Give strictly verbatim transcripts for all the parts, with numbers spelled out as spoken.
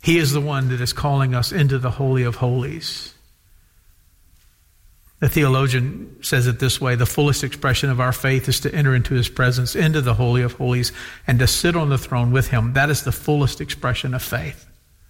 He is the one that is calling us into the Holy of Holies. The theologian says it this way: the fullest expression of our faith is to enter into his presence, into the Holy of Holies, and to sit on the throne with him. That is the fullest expression of faith.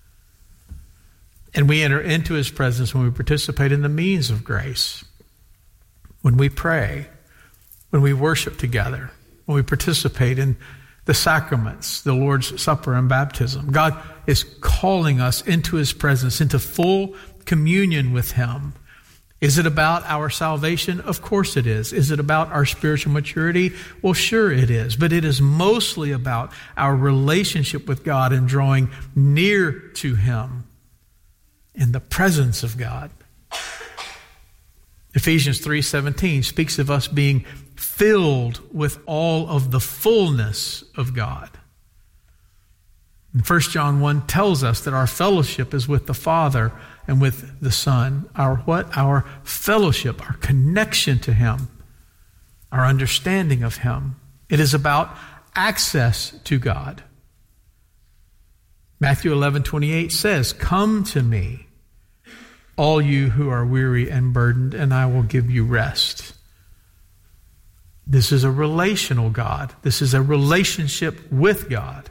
And we enter into his presence when we participate in the means of grace, when we pray, when we worship together, when we participate in the sacraments, the Lord's Supper and baptism. God is calling us into his presence, into full communion with him. Is it about our salvation? Of course it is. Is it about our spiritual maturity? Well, sure it is. But it is mostly about our relationship with God and drawing near to him in the presence of God. Ephesians three seventeen speaks of us being filled with all of the fullness of God. And First John one tells us that our fellowship is with the Father and with the Son. Our what? Our fellowship, our connection to him, our understanding of him. It is about access to God. Matthew eleven twenty-eight says, "Come to me, all you who are weary and burdened, and I will give you rest." This is a relational God. This is a relationship with God.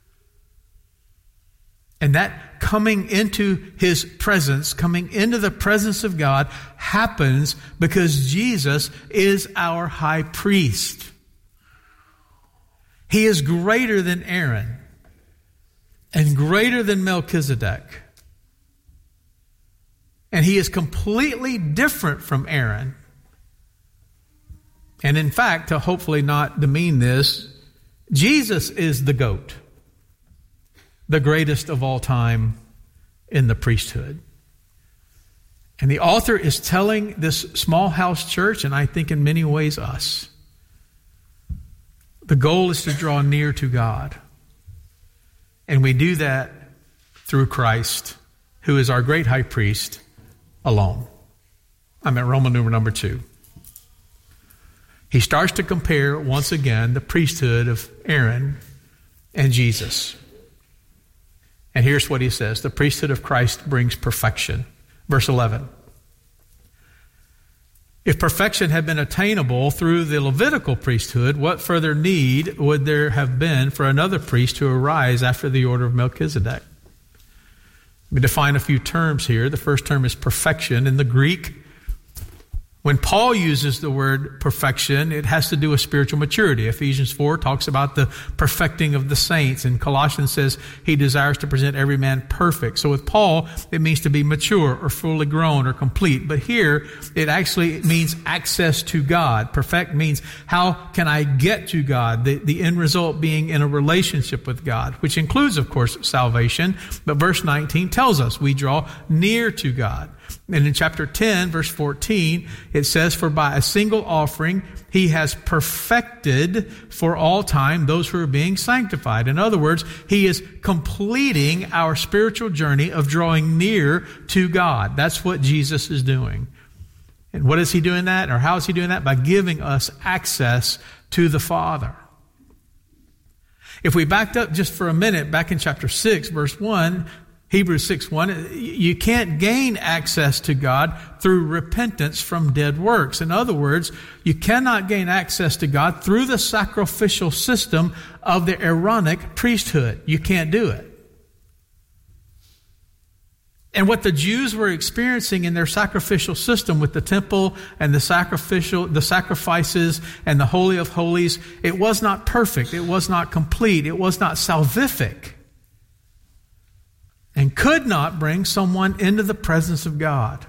And that coming into his presence, coming into the presence of God, happens because Jesus is our high priest. He is greater than Aaron and greater than Melchizedek. And he is completely different from Aaron. And in fact, to hopefully not demean this, Jesus is the goat, the greatest of all time in the priesthood. And the author is telling this small house church, and I think in many ways us, the goal is to draw near to God. And we do that through Christ, who is our great high priest, alone. I'm at Roman numeral number two. He starts to compare once again the priesthood of Aaron and Jesus. And here's what he says: the priesthood of Christ brings perfection. Verse eleven. If perfection had been attainable through the Levitical priesthood, what further need would there have been for another priest to arise after the order of Melchizedek? Let me define a few terms here. The first term is perfection. In the Greek, when Paul uses the word perfection, it has to do with spiritual maturity. Ephesians four talks about the perfecting of the saints, and Colossians says he desires to present every man perfect. So with Paul, it means to be mature or fully grown or complete. But here, it actually means access to God. Perfect means how can I get to God? The, the end result being in a relationship with God, which includes, of course, salvation. But verse nineteen tells us we draw near to God. And in chapter ten, verse fourteen, it says, "For by a single offering he has perfected for all time those who are being sanctified." In other words, he is completing our spiritual journey of drawing near to God. That's what Jesus is doing. And what is he doing that? Or how is he doing that? By giving us access to the Father. If we backed up just for a minute, back in chapter six, verse one, Hebrews six one, you can't gain access to God through repentance from dead works. In other words, you cannot gain access to God through the sacrificial system of the Aaronic priesthood. You can't do it. And what the Jews were experiencing in their sacrificial system with the temple and the sacrificial, the sacrifices and the Holy of Holies, it was not perfect. It was not complete. It was not salvific. And could not bring someone into the presence of God.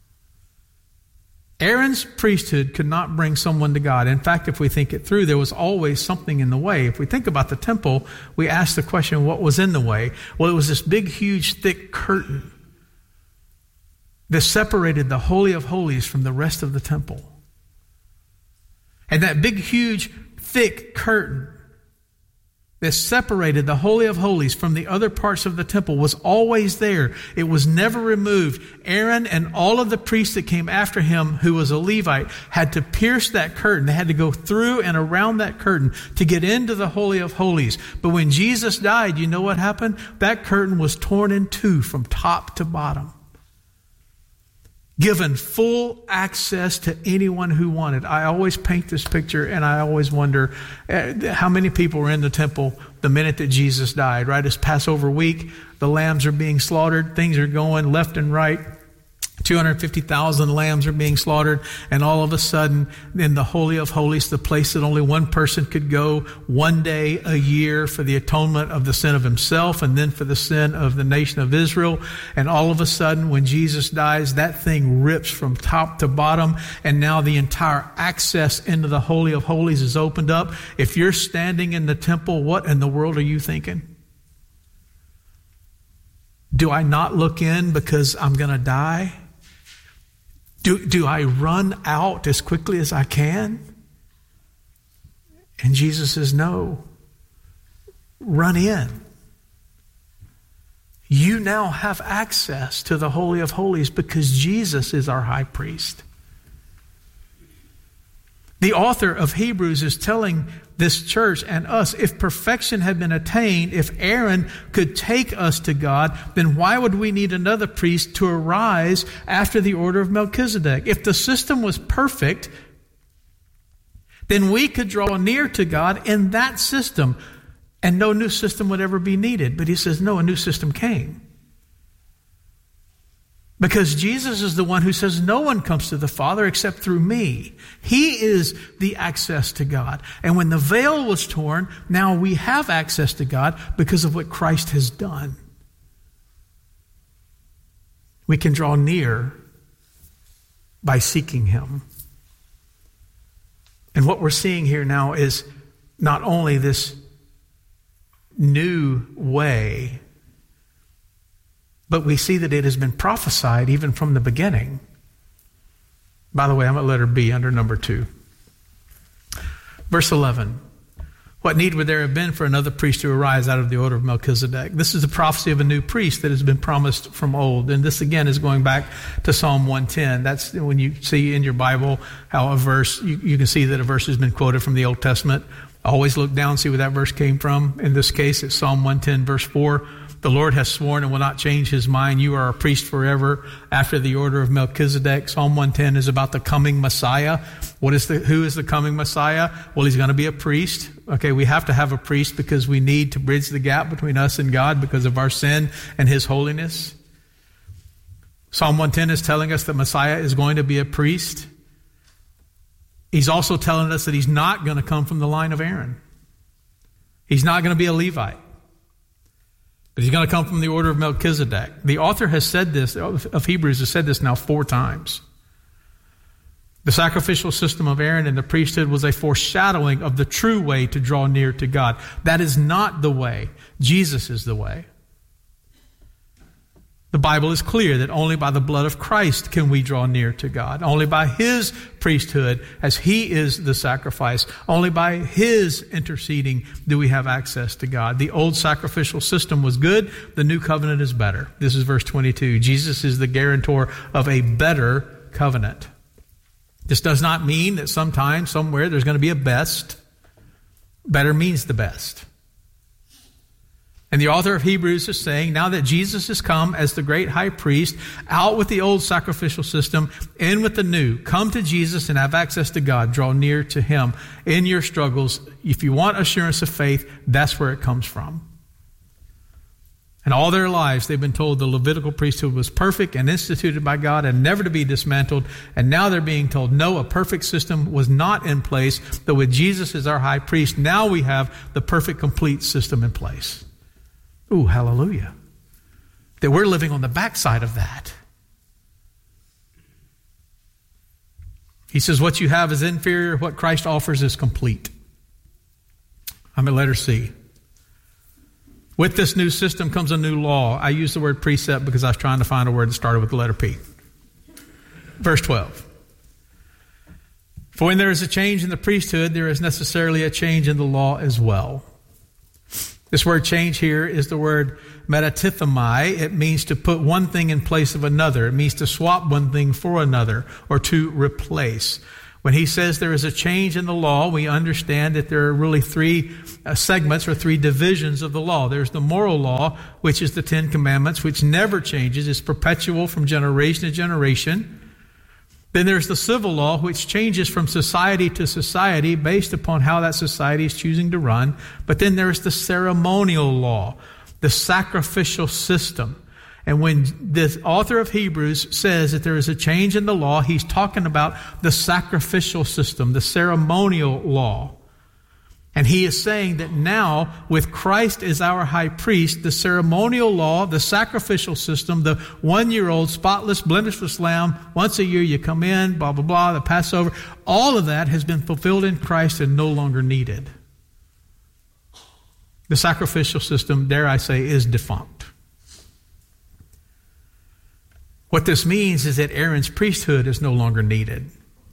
Aaron's priesthood could not bring someone to God. In fact, if we think it through, there was always something in the way. If we think about the temple, we ask the question, what was in the way? Well, it was this big, huge, thick curtain that separated the Holy of Holies from the rest of the temple. And that big, huge, thick curtain that separated the Holy of Holies from the other parts of the temple was always there. It was never removed. Aaron and all of the priests that came after him, who was a Levite, had to pierce that curtain. They had to go through and around that curtain to get into the Holy of Holies. But when Jesus died, you know what happened? That curtain was torn in two from top to bottom, given full access to anyone who wanted. I always paint this picture, and I always wonder uh, how many people were in the temple the minute that Jesus died, right? It's Passover week. The lambs are being slaughtered. Things are going left and right. two hundred fifty thousand lambs are being slaughtered. And all of a sudden, in the Holy of Holies, the place that only one person could go one day a year for the atonement of the sin of himself and then for the sin of the nation of Israel. And all of a sudden, when Jesus dies, that thing rips from top to bottom. And now the entire access into the Holy of Holies is opened up. If you're standing in the temple, what in the world are you thinking? Do I not look in because I'm going to die? Do, do I run out as quickly as I can? And Jesus says, no. Run in. You now have access to the Holy of Holies because Jesus is our high priest. The author of Hebrews is telling this church and us, if perfection had been attained, if Aaron could take us to God, then why would we need another priest to arise after the order of Melchizedek? If the system was perfect, then we could draw near to God in that system, and no new system would ever be needed. But he says, no, a new system came. Because Jesus is the one who says no one comes to the Father except through me. He is the access to God. And when the veil was torn, now we have access to God because of what Christ has done. We can draw near by seeking Him. And what we're seeing here now is not only this new way, but we see that it has been prophesied even from the beginning. By the way, I'm at letter B under number two. Verse eleven. What need would there have been for another priest to arise out of the order of Melchizedek? This is the prophecy of a new priest that has been promised from old. And this again is going back to Psalm one ten. That's when you see in your Bible how a verse, you, you can see that a verse has been quoted from the Old Testament. Always look down, see where that verse came from. In this case, it's Psalm one ten, verse four. The Lord has sworn and will not change His mind. You are a priest forever after the order of Melchizedek. Psalm one ten is about the coming Messiah. What is the, who is the coming Messiah? Well, He's going to be a priest. Okay, we have to have a priest because we need to bridge the gap between us and God because of our sin and His holiness. Psalm one ten is telling us that Messiah is going to be a priest. He's also telling us that He's not going to come from the line of Aaron. He's not going to be a Levite. But He's going to come from the order of Melchizedek. The author has said this, of Hebrews has said this now four times. The sacrificial system of Aaron and the priesthood was a foreshadowing of the true way to draw near to God. That is not the way. Jesus is the way. The Bible is clear that only by the blood of Christ can we draw near to God. Only by His priesthood, as He is the sacrifice, only by His interceding do we have access to God. The old sacrificial system was good. The new covenant is better. This is verse twenty-two. Jesus is the guarantor of a better covenant. This does not mean that sometime, somewhere, there's going to be a best. Better means the best. And the author of Hebrews is saying, now that Jesus has come as the great high priest, out with the old sacrificial system, in with the new. Come to Jesus and have access to God. Draw near to Him in your struggles. If you want assurance of faith, that's where it comes from. And all their lives, they've been told the Levitical priesthood was perfect and instituted by God and never to be dismantled. And now they're being told, no, a perfect system was not in place. But with Jesus as our high priest, now we have the perfect, complete system in place. Ooh, hallelujah. That we're living on the backside of that. He says what you have is inferior. What Christ offers is complete. I'm at letter C. With this new system comes a new law. I use the word precept because I was trying to find a word that started with the letter P. Verse twelve. For when there is a change in the priesthood, there is necessarily a change in the law as well. This word change here is the word metatithemi. It means to put one thing in place of another. It means to swap one thing for another or to replace. When he says there is a change in the law, we understand that there are really three uh, segments or three divisions of the law. There's the moral law, which is the Ten Commandments, which never changes. It's perpetual from generation to generation. Then there's the civil law, which changes from society to society based upon how that society is choosing to run. But then there's the ceremonial law, the sacrificial system. And when the author of Hebrews says that there is a change in the law, he's talking about the sacrificial system, the ceremonial law. And he is saying that now, with Christ as our high priest, the ceremonial law, the sacrificial system, the one-year-old spotless, blemishless lamb, once a year you come in, blah, blah, blah, the Passover, all of that has been fulfilled in Christ and no longer needed. The sacrificial system, dare I say, is defunct. What this means is that Aaron's priesthood is no longer needed.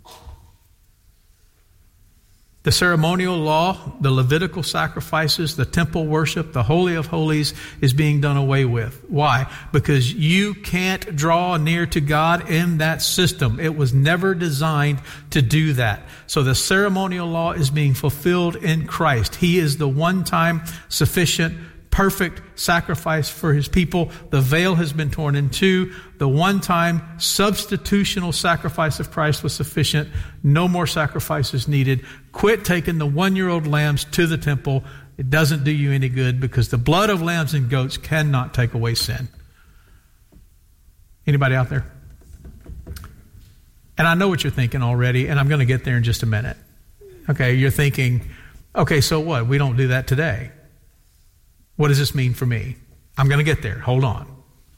The ceremonial law, the Levitical sacrifices, the temple worship, the Holy of Holies is being done away with. Why? Because you can't draw near to God in that system. It was never designed to do that. So the ceremonial law is being fulfilled in Christ. He is the one-time sufficient perfect sacrifice for his people. The veil has been torn in two. The one-time substitutional sacrifice of Christ was sufficient. No more sacrifices needed. Quit taking the one-year-old lambs to the temple. It doesn't do you any good because the blood of lambs and goats cannot take away sin. Anybody out there? And I know what you're thinking already, and I'm going to get there in just a minute. Okay, you're thinking, okay, so what? We don't do that today. What does this mean for me? I'm going to get there. Hold on.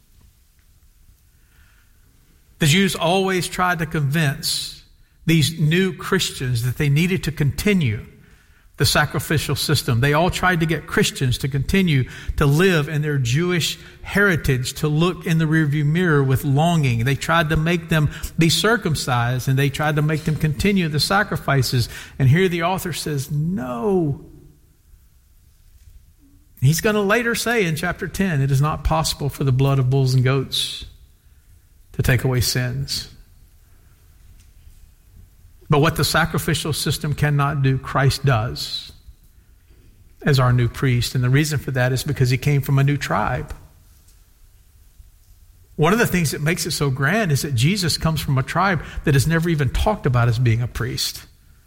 The Jews always tried to convince these new Christians that they needed to continue the sacrificial system. They all tried to get Christians to continue to live in their Jewish heritage, to look in the rearview mirror with longing. They tried to make them be circumcised, and they tried to make them continue the sacrifices. And here the author says, no. He's going to later say in chapter ten, it is not possible for the blood of bulls and goats to take away sins. But what the sacrificial system cannot do, Christ does as our new priest. And the reason for that is because he came from a new tribe. One of the things that makes it so grand is that Jesus comes from a tribe that is never even talked about as being a priest.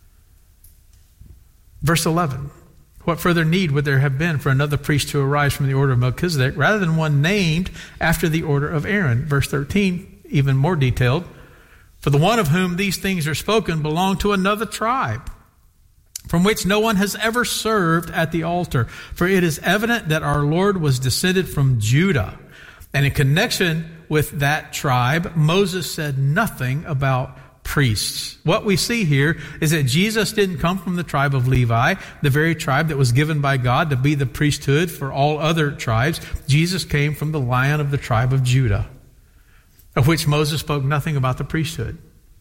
Verse eleven. What further need would there have been for another priest to arise from the order of Melchizedek rather than one named after the order of Aaron? Verse thirteen, even more detailed. For the one of whom these things are spoken belonged to another tribe, from which no one has ever served at the altar. For it is evident that our Lord was descended from Judah. And in connection with that tribe, Moses said nothing about priests. What we see here is that Jesus didn't come from the tribe of Levi, the very tribe that was given by God to be the priesthood for all other tribes. Jesus came from the Lion of the tribe of Judah, of which Moses spoke nothing about the priesthood.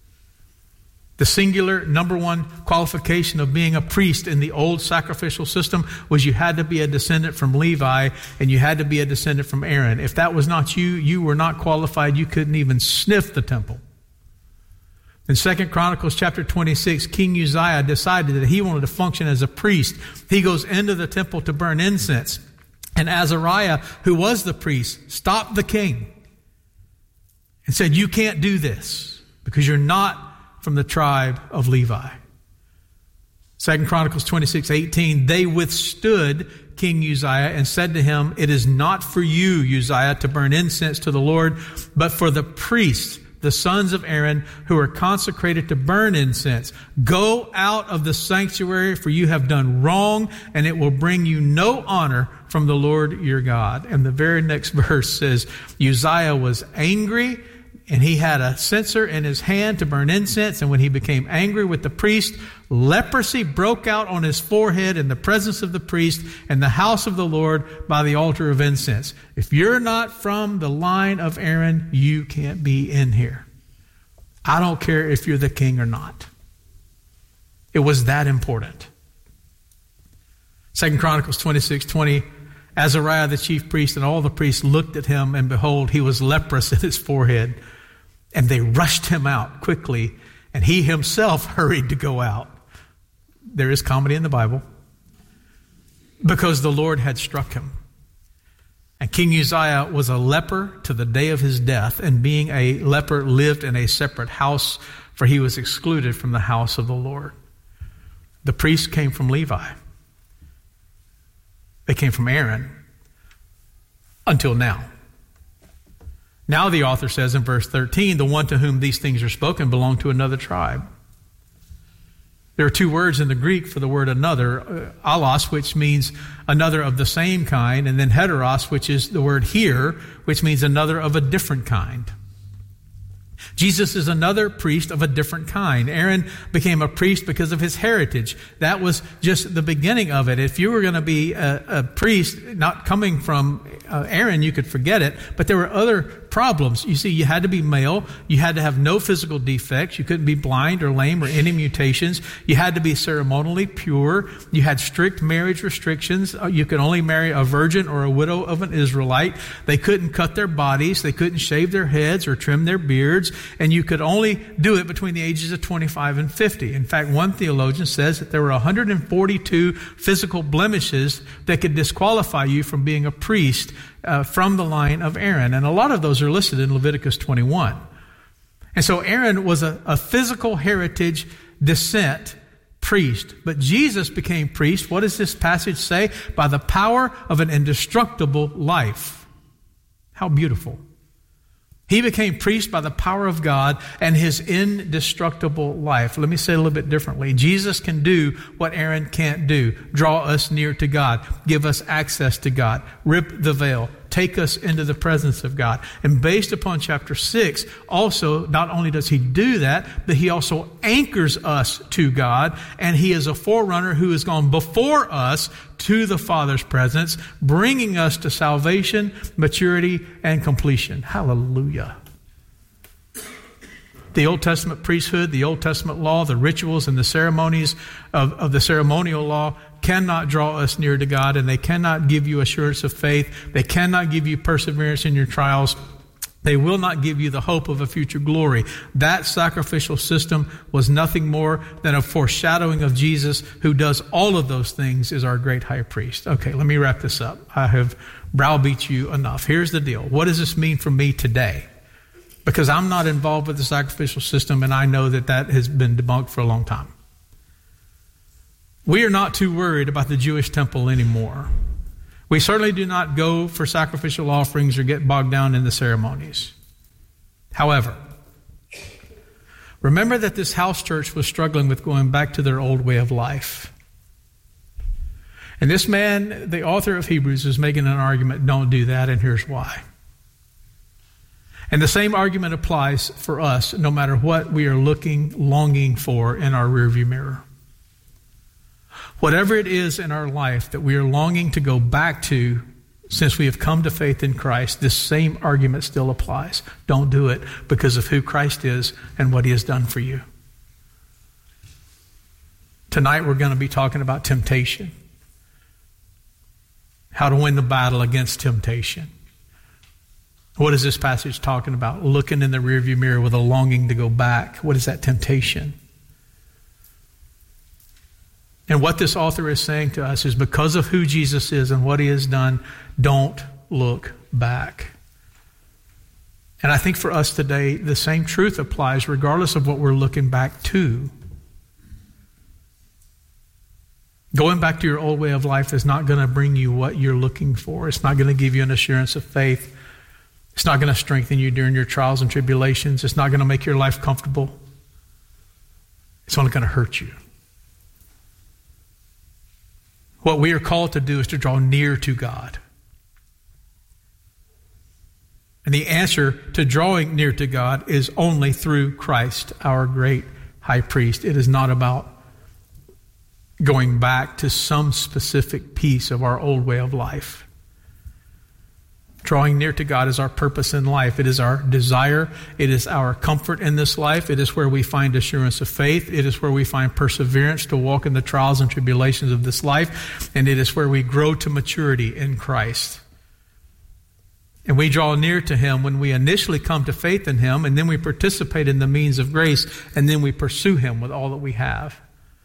The singular number one qualification of being a priest in the old sacrificial system was you had to be a descendant from Levi and you had to be a descendant from Aaron. If that was not you, you were not qualified. You couldn't even sniff the temple. In Second Chronicles chapter twenty-six, King Uzziah decided that he wanted to function as a priest. He goes into the temple to burn incense. And Azariah, who was the priest, stopped the king and said, you can't do this because you're not from the tribe of Levi. Second Chronicles twenty-six eighteen, they withstood King Uzziah and said to him, it is not for you, Uzziah, to burn incense to the Lord, but for the priests, the sons of Aaron, who are consecrated to burn incense. Go out of the sanctuary, for you have done wrong, and it will bring you no honor from the Lord your God. And the very next verse says, Uzziah was angry, and he had a censer in his hand to burn incense. And when he became angry with the priest, leprosy broke out on his forehead in the presence of the priest in the house of the Lord by the altar of incense. If you're not from the line of Aaron, you can't be in here. I don't care if you're the king or not. It was that important. Second Chronicles twenty-six twenty Azariah the chief priest and all the priests looked at him, and behold, he was leprous in his forehead. And they rushed him out quickly, and he himself hurried to go out. There is comedy in the Bible. Because the Lord had struck him. And King Uzziah was a leper to the day of his death, and being a leper lived in a separate house, for he was excluded from the house of the Lord. The priests came from Levi. They came from Aaron until now. Now the author says in verse thirteen, the one to whom these things are spoken belonged to another tribe. There are two words in the Greek for the word another, allos, which means another of the same kind, and then heteros, which is the word here, which means another of a different kind. Jesus is another priest of a different kind. Aaron became a priest because of his heritage. That was just the beginning of it. If you were going to be a, a priest not coming from uh, Aaron, you could forget it. But there were other problems. You see, you had to be male. You had to have no physical defects. You couldn't be blind or lame or any mutations. You had to be ceremonially pure. You had strict marriage restrictions. You could only marry a virgin or a widow of an Israelite. They couldn't cut their bodies. They couldn't shave their heads or trim their beards. And you could only do it between the ages of twenty-five and fifty. In fact, one theologian says that there were one hundred forty-two physical blemishes that could disqualify you from being a priest uh, from the line of Aaron. And a lot of those are listed in Leviticus twenty-one. And so Aaron was a, a physical heritage descent priest. But Jesus became priest. What does this passage say? By the power of an indestructible life. How beautiful. He became priest by the power of God and his indestructible life. Let me say it a little bit differently. Jesus can do what Aaron can't do. Draw us near to God. Give us access to God. Rip the veil. Take us into the presence of God. And based upon chapter six, also, not only does he do that, but he also anchors us to God. And he is a forerunner who has gone before us to the Father's presence, bringing us to salvation, maturity, and completion. Hallelujah. The Old Testament priesthood, the Old Testament law, the rituals and the ceremonies of, of the ceremonial law cannot draw us near to God, and they cannot give you assurance of faith. They cannot give you perseverance in your trials. They will not give you the hope of a future glory. That sacrificial system was nothing more than a foreshadowing of Jesus, who does all of those things, is our great high priest. Okay, let me wrap this up. I have browbeat you enough. Here's the deal. What does this mean for me today? Because I'm not involved with the sacrificial system, and I know that that has been debunked for a long time. We are not too worried about the Jewish temple anymore. We certainly do not go for sacrificial offerings or get bogged down in the ceremonies. However, remember that this house church was struggling with going back to their old way of life. And this man, the author of Hebrews, is making an argument, don't do that, and here's why. And the same argument applies for us, no matter what we are looking, longing for in our rearview mirror. Whatever it is in our life that we are longing to go back to since we have come to faith in Christ, this same argument still applies. Don't do it because of who Christ is and what he has done for you. Tonight we're going to be talking about temptation. How to win the battle against temptation. What is this passage talking about? Looking in the rearview mirror with a longing to go back. What is that temptation? And what this author is saying to us is, because of who Jesus is and what he has done, don't look back. And I think for us today, the same truth applies regardless of what we're looking back to. Going back to your old way of life is not going to bring you what you're looking for. It's not going to give you an assurance of faith. It's not going to strengthen you during your trials and tribulations. It's not going to make your life comfortable. It's only going to hurt you. What we are called to do is to draw near to God. And the answer to drawing near to God is only through Christ, our great high priest. It is not about going back to some specific piece of our old way of life. Drawing near to God is our purpose in life. It is our desire. It is our comfort in this life. It is where we find assurance of faith. It is where we find perseverance to walk in the trials and tribulations of this life. And it is where we grow to maturity in Christ. And we draw near to Him when we initially come to faith in Him, and then we participate in the means of grace, and then we pursue Him with all that we have.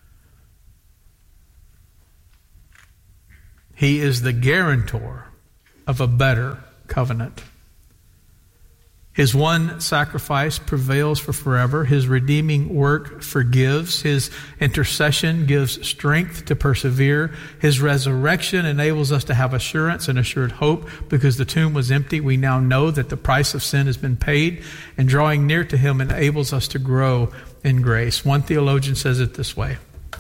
He is the guarantor of a better covenant. His one sacrifice prevails for forever. His redeeming work forgives. His intercession gives strength to persevere. His resurrection enables us to have assurance and assured hope. Because the tomb was empty, we now know that the price of sin has been paid, and drawing near to Him enables us to grow in grace. One theologian says it this way.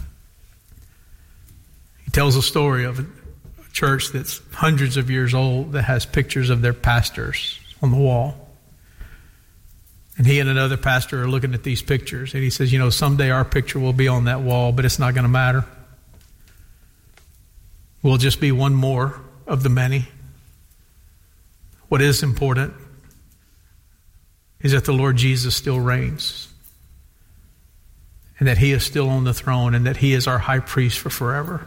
He tells a story of a church that's hundreds of years old that has pictures of their pastors on the wall. And he and another pastor are looking at these pictures. And he says, you know, someday our picture will be on that wall, but it's not going to matter. We'll just be one more of the many. What is important is that the Lord Jesus still reigns. And that He is still on the throne. And that He is our high priest for forever.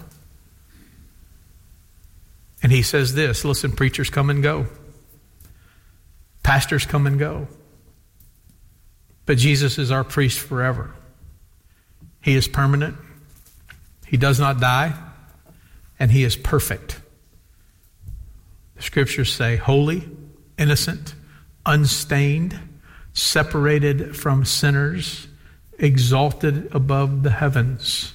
And He says this, listen, preachers come and go. Pastors come and go. But Jesus is our priest forever. He is permanent. He does not die. And He is perfect. The Scriptures say holy, innocent, unstained, separated from sinners, exalted above the heavens.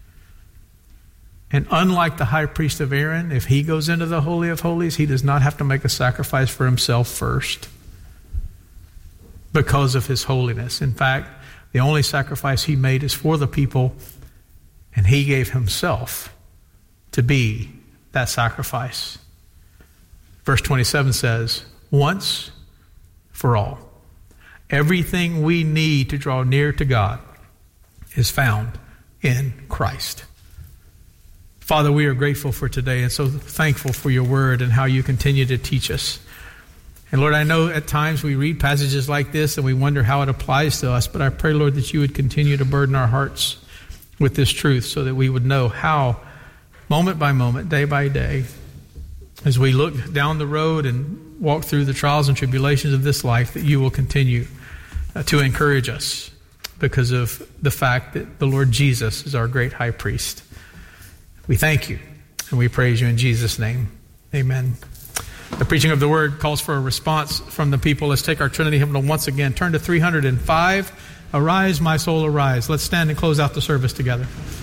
And unlike the high priest of Aaron, if he goes into the Holy of Holies, he does not have to make a sacrifice for himself first, because of His holiness. In fact, the only sacrifice He made is for the people, and He gave Himself to be that sacrifice. Verse twenty-seven says, once for all. Everything we need to draw near to God is found in Christ. Father, we are grateful for today and so thankful for Your word and how You continue to teach us. And Lord, I know at times we read passages like this and we wonder how it applies to us, but I pray, Lord, that You would continue to burden our hearts with this truth so that we would know how, moment by moment, day by day, as we look down the road and walk through the trials and tribulations of this life, that You will continue uh, to encourage us because of the fact that the Lord Jesus is our great high priest. We thank You and we praise You in Jesus' name. Amen. The preaching of the word calls for a response from the people. Let's take our Trinity hymnal once again. Turn to three hundred five. Arise, my soul, arise. Let's stand and close out the service together.